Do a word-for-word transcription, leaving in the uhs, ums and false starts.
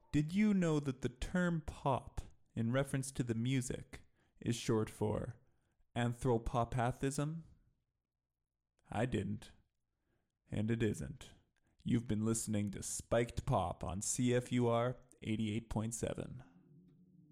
Did you know that the term pop, in reference to the music, is short for anthropopathism? I didn't. And it isn't. You've been listening to Spiked Pop on C F U R eighty-eight point seven.